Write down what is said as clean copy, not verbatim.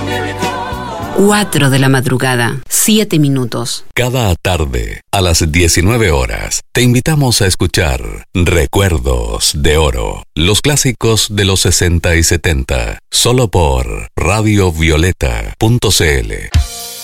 4 de la madrugada, 7 minutos. Cada tarde, a las 19 horas, te invitamos a escuchar Recuerdos de Oro, los clásicos de los 60 y 70, solo por radiovioleta.cl.